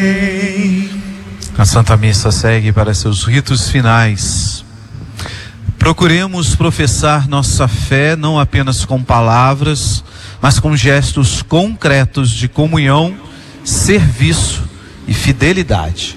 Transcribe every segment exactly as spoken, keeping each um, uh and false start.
A Santa Missa segue para seus ritos finais. Procuremos professar nossa fé não apenas com palavras, mas com gestos concretos de comunhão, serviço e fidelidade.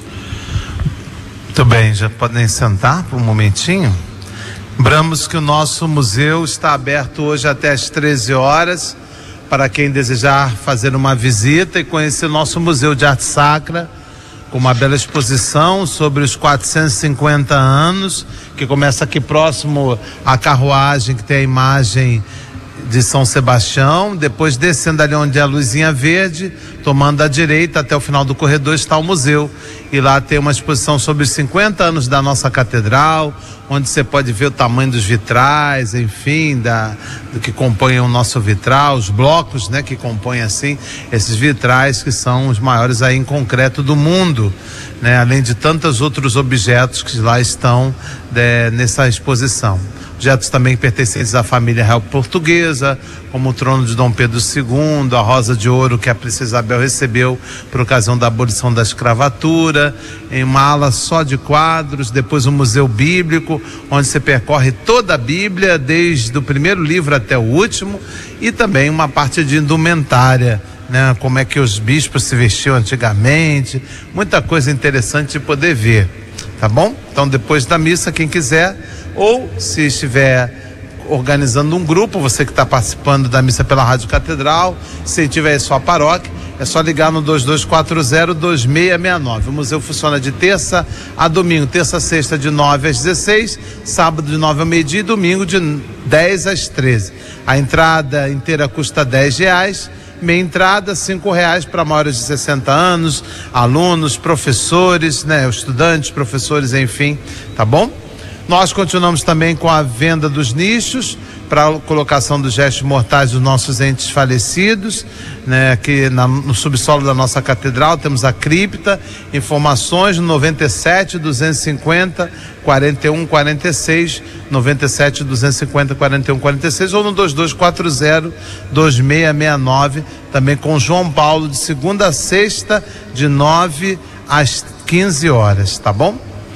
Muito bem, já podem sentar por um momentinho. Lembramos que o nosso museu está aberto hoje até às treze horas, para quem desejar fazer uma visita e conhecer o nosso Museu de Arte Sacra, com uma bela exposição sobre os quatrocentos e cinquenta anos, que começa aqui próximo à carruagem, que tem a imagem de São Sebastião, depois descendo ali onde é a luzinha verde, tomando à direita até o final do corredor está o museu, e lá tem uma exposição sobre os cinquenta anos da nossa catedral, onde você pode ver o tamanho dos vitrais, enfim, da, do que compõe o nosso vitral, os blocos, né, que compõem assim esses vitrais, que são os maiores aí em concreto do mundo, né, além de tantos outros objetos que lá estão né, nessa exposição. Objetos também pertencentes à família real portuguesa, como o trono de Dom Pedro segundo, a rosa de ouro que a princesa Isabel recebeu por ocasião da abolição da escravatura, em uma ala só de quadros, depois o Museu Bíblico, onde você percorre toda a Bíblia, desde o primeiro livro até o último, e também uma parte de indumentária, né? Como é que os bispos se vestiam antigamente, muita coisa interessante de poder ver, tá bom? Então depois da missa, quem quiser, ou se estiver organizando um grupo, você que está participando da missa pela Rádio Catedral, se tiver sua paróquia, é só ligar no dois dois quatro zero, dois seis seis nove. O museu funciona de terça a domingo, terça a sexta de nove às dezesseis, sábado de nove ao meio-dia e domingo de dez às treze. A entrada inteira custa dez reais, meia entrada cinco reais para maiores de sessenta anos, alunos, professores, né, estudantes, professores, enfim, tá bom? Nós continuamos também com a venda dos nichos para a colocação dos restos mortais dos nossos entes falecidos, né? Aqui na, no subsolo da nossa catedral temos a cripta, informações no noventa e sete, duzentos e cinquenta, quarenta e um, quarenta e seis, noventa e sete, duzentos e cinquenta, quarenta e um, quarenta e seis, ou no dois dois quatro zero, dois seis seis nove, também com João Paulo, de segunda a sexta, de nove às quinze horas, tá bom?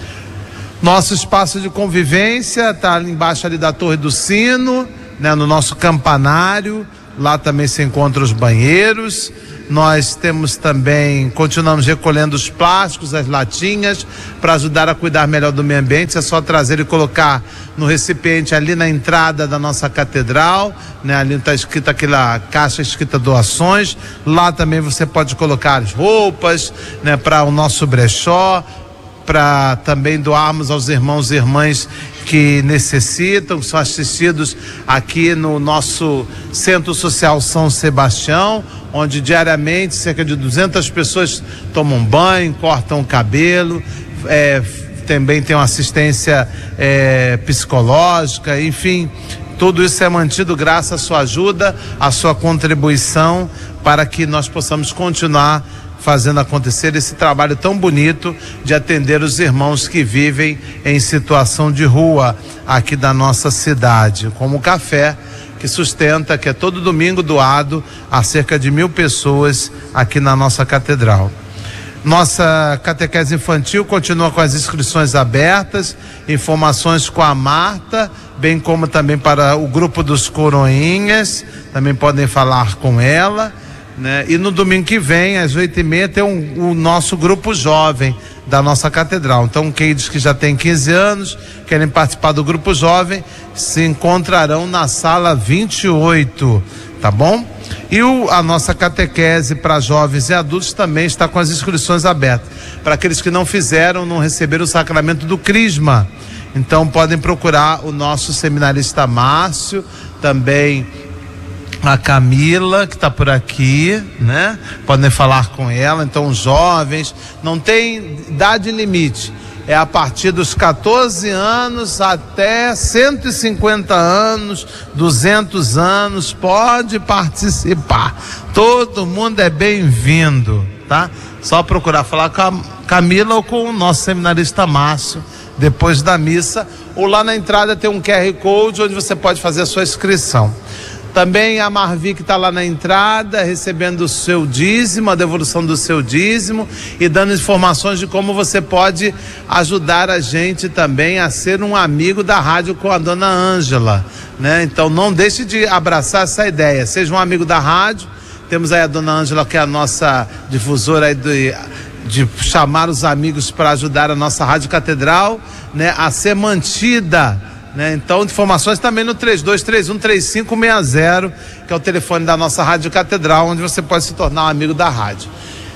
Nosso espaço de convivência está ali embaixo ali da Torre do Sino, né, no nosso campanário. Lá também se encontram os banheiros. Nós temos também, continuamos recolhendo os plásticos, as latinhas, para ajudar a cuidar melhor do meio ambiente. É só trazer e colocar no recipiente ali na entrada da nossa catedral, né? Ali está escrita aquela caixa escrita doações. Lá também você pode colocar as roupas, né, para o nosso brechó, para também doarmos aos irmãos e irmãs que necessitam, que são assistidos aqui no nosso Centro Social São Sebastião, onde diariamente cerca de duzentas pessoas tomam banho, cortam o cabelo, é, também tem uma assistência é, psicológica, enfim, tudo isso é mantido graças à sua ajuda, à sua contribuição, para que nós possamos continuar fazendo acontecer esse trabalho tão bonito de atender os irmãos que vivem em situação de rua aqui da nossa cidade, como o café que sustenta, que é todo domingo doado a cerca de mil pessoas aqui na nossa catedral. Nossa catequese infantil continua com as inscrições abertas, informações com a Marta, bem como também para o grupo dos coroinhas, também podem falar com ela. Né? E no domingo que vem, às oito e meia, tem um, o nosso grupo jovem da nossa catedral. Então, aqueles que já têm quinze anos, querem participar do grupo jovem, se encontrarão na sala vinte e oito, tá bom? E o, a nossa catequese para jovens e adultos também está com as inscrições abertas. Para aqueles que não fizeram, não receberam o sacramento do Crisma. Então, podem procurar o nosso seminarista Márcio, também a Camila, que está por aqui, né? Podem falar com ela. Então, jovens, não tem idade limite, é a partir dos catorze anos até cento e cinquenta anos, duzentos anos, pode participar, todo mundo é bem-vindo, tá? Só procurar falar com a Camila ou com o nosso seminarista Márcio depois da missa, ou lá na entrada tem um Q R Code onde você pode fazer a sua inscrição. Também a Marvi, que está lá na entrada, recebendo o seu dízimo, a devolução do seu dízimo e dando informações de como você pode ajudar a gente também a ser um amigo da rádio com a dona Ângela, né? Então não deixe de abraçar essa ideia, seja um amigo da rádio. Temos aí a dona Ângela, que é a nossa difusora aí de, de chamar os amigos para ajudar a nossa Rádio Catedral, né, a ser mantida. Né? Então, informações também no três dois três um, três cinco seis zero, que é o telefone da nossa Rádio Catedral, onde você pode se tornar um amigo da rádio.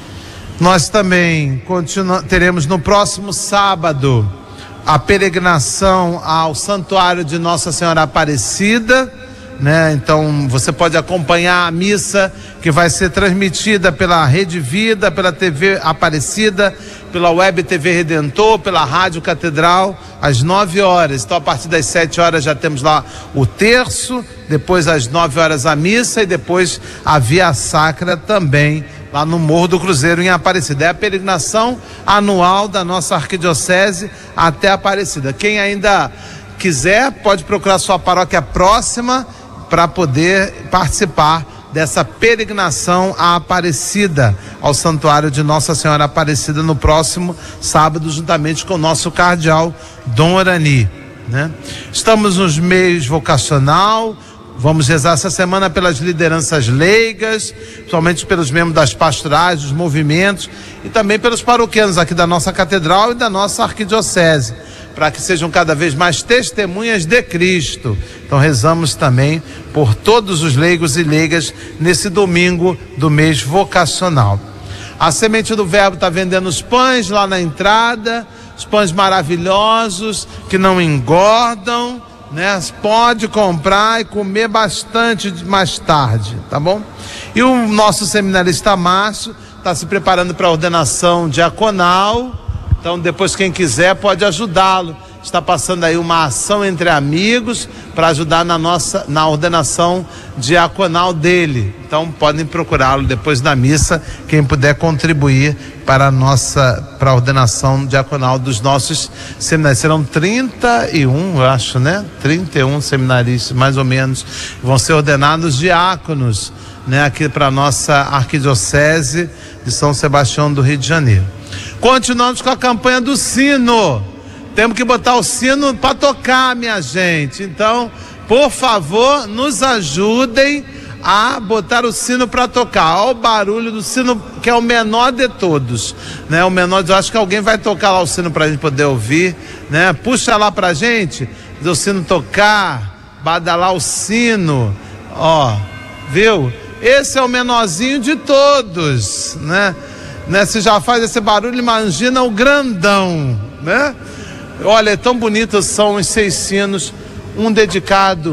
Nós também continu- teremos no próximo sábado a peregrinação ao Santuário de Nossa Senhora Aparecida, né? Então você pode acompanhar a missa, que vai ser transmitida pela Rede Vida, pela T V Aparecida, pela Web T V Redentor, pela Rádio Catedral, às nove horas. Então a partir das sete horas já temos lá o terço, depois às nove horas a missa e depois a Via Sacra também, lá no Morro do Cruzeiro, em Aparecida. É a peregrinação anual da nossa arquidiocese até Aparecida. Quem ainda quiser pode procurar sua paróquia próxima para poder participar dessa peregrinação à Aparecida, ao Santuário de Nossa Senhora Aparecida, no próximo sábado, juntamente com o nosso cardeal Dom Orani, né? Estamos nos meios vocacional. Vamos rezar essa semana pelas lideranças leigas, principalmente pelos membros das pastorais, dos movimentos, e também pelos paroquianos aqui da nossa catedral e da nossa arquidiocese, para que sejam cada vez mais testemunhas de Cristo. Então rezamos também por todos os leigos e leigas nesse domingo do mês vocacional. A Semente do Verbo está vendendo os pães lá na entrada, os pães maravilhosos, que não engordam, né? Pode comprar e comer bastante mais tarde, tá bom? E o nosso seminarista Márcio está se preparando para a ordenação diaconal. Então depois, quem quiser pode ajudá-lo. Está passando aí uma ação entre amigos para ajudar na nossa, na ordenação diaconal dele. Então podem procurá-lo depois da missa, quem puder contribuir para a nossa, para a ordenação diaconal dos nossos seminaristas. Serão trinta e um, eu acho, né? trinta e um seminaristas, mais ou menos, vão ser ordenados diáconos, né? Aqui para a nossa arquidiocese de São Sebastião do Rio de Janeiro. Continuamos com a campanha do sino. Temos que botar o sino para tocar, minha gente. Então, por favor, nos ajudem a botar o sino para tocar. Olha o barulho do sino, que é o menor de todos, né? O menor, eu acho que alguém vai tocar lá o sino para a gente poder ouvir, né? Puxa lá pra gente, o sino tocar, badalar o sino, ó, viu? Esse é o menorzinho de todos, né? Né? Se já faz esse barulho, imagina o grandão, né? Olha, é tão bonito, são os seis sinos, um dedicado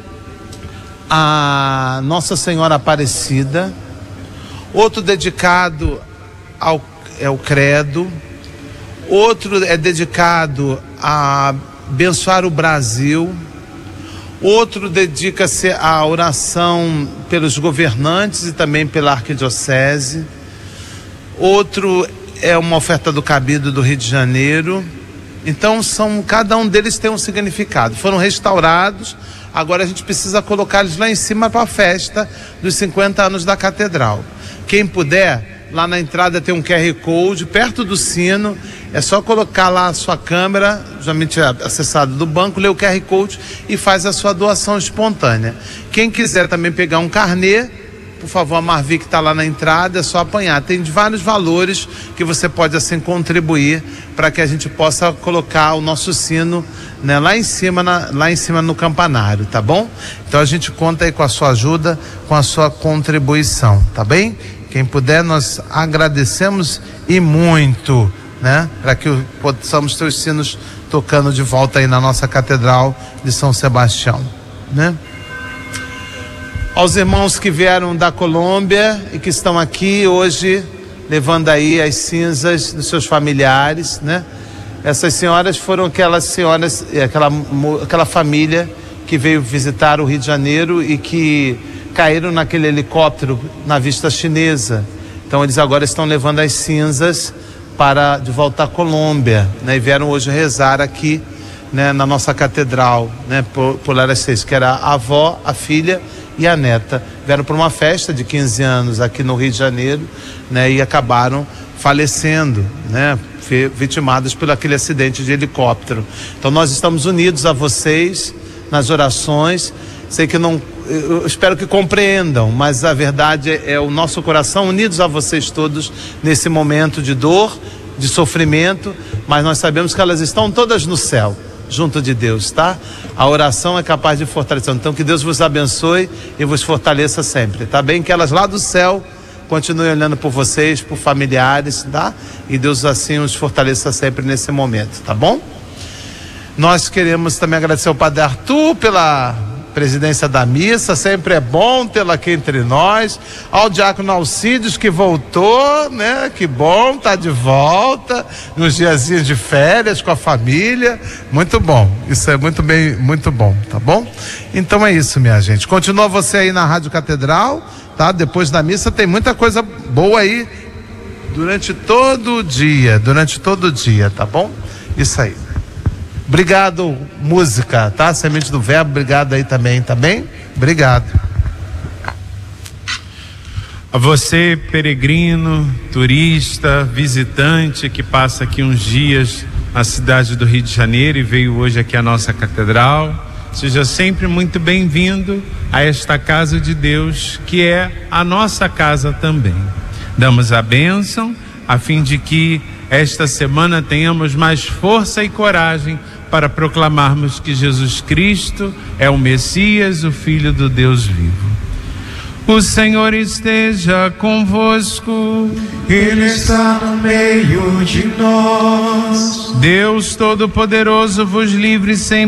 a Nossa Senhora Aparecida, outro dedicado ao, é o credo, outro é dedicado a abençoar o Brasil, outro dedica-se à oração pelos governantes e também pela arquidiocese, outro é uma oferta do Cabido do Rio de Janeiro. Então são, cada um deles tem um significado. Foram restaurados, agora a gente precisa colocá-los lá em cima para a festa dos cinquenta anos da catedral. Quem puder, lá na entrada tem um Q R Code, perto do sino, é só colocar lá a sua câmera, geralmente acessado do banco, lê o Q R Code e faz a sua doação espontânea. Quem quiser também pegar um carnê, por favor, a Marvi, que está lá na entrada, é só apanhar. Tem vários valores que você pode assim contribuir para que a gente possa colocar o nosso sino, né, lá em cima, na, lá em cima no campanário, tá bom? Então a gente conta aí com a sua ajuda, com a sua contribuição, tá bem? Quem puder, nós agradecemos e muito, né? Para que possamos ter os sinos tocando de volta aí na nossa Catedral de São Sebastião, né? Aos irmãos que vieram da Colômbia e que estão aqui hoje levando aí as cinzas dos seus familiares, né? Essas senhoras foram aquelas senhoras, aquela, aquela família que veio visitar o Rio de Janeiro e que caíram naquele helicóptero na vista chinesa. Então eles agora estão levando as cinzas para de volta à Colômbia, né? E vieram hoje rezar aqui, né, na nossa catedral, né? Por, por elas seis, que era a avó, a filha e a neta vieram para uma festa de quinze anos aqui no Rio de Janeiro, né, e acabaram falecendo, né, vitimados por aquele acidente de helicóptero. Então nós estamos unidos a vocês nas orações. Sei que não, eu espero que compreendam, mas a verdade é, é o nosso coração unidos a vocês todos nesse momento de dor, de sofrimento, mas nós sabemos que elas estão todas no céu, junto de Deus, tá? A oração é capaz de fortalecer. Então que Deus vos abençoe e vos fortaleça sempre, tá bem? Que elas lá do céu continuem olhando por vocês, por familiares, tá? E Deus assim os fortaleça sempre nesse momento, tá bom? Nós queremos também agradecer ao Padre Arthur pela presidência da missa, sempre é bom tê-lo aqui entre nós, ao Diácono Alcides que voltou, né, que bom, tá de volta, nos diazinhos de férias com a família, muito bom, isso é muito bem, muito bom, tá bom? Então é isso, minha gente, continua você aí na Rádio Catedral, tá? Depois da missa tem muita coisa boa aí, durante todo o dia, durante todo o dia, tá bom? Isso aí. Obrigado, música, tá? Semente do Verbo, obrigado aí também, tá bem? Obrigado. A você, peregrino, turista, visitante que passa aqui uns dias na cidade do Rio de Janeiro e veio hoje aqui à nossa catedral, seja sempre muito bem-vindo a esta casa de Deus, que é a nossa casa também. Damos a bênção a fim de que esta semana tenhamos mais força e coragem para proclamarmos que Jesus Cristo é o Messias, o Filho do Deus vivo. O Senhor esteja convosco. Ele está no meio de nós. Deus Todo-Poderoso vos livre sempre